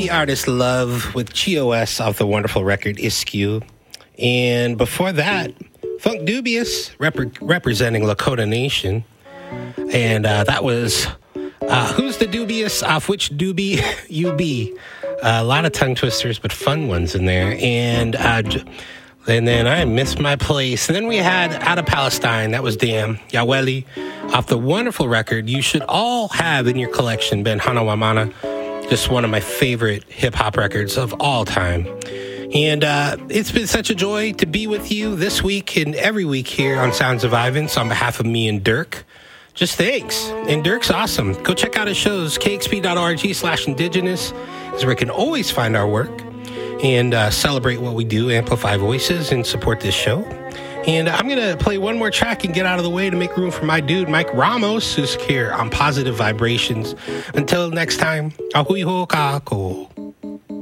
the artist Love with GOS off the wonderful record Iskew. And before that, Funk Dubious representing Lakota Nation. And that was Who's the Dubious off which doobie you be. A lot of tongue twisters, but fun ones in there. And then I Missed My Place. And then we had Out of Palestine. That was Damn Yaweli off the wonderful record you should all have in your collection, Ben Hana Wamana. Just one of my favorite hip-hop records of all time. And it's been such a joy to be with you this week and every week here on Sounds of Ivan. So on behalf of me and Dirk, just thanks. And Dirk's awesome. Go check out his shows, kxp.org/indigenous, is where you can always find our work and celebrate what we do, amplify voices, and support this show. And I'm going to play one more track and get out of the way to make room for my dude, Mike Ramos, who's here on Positive Vibrations. Until next time, ahui ho kako.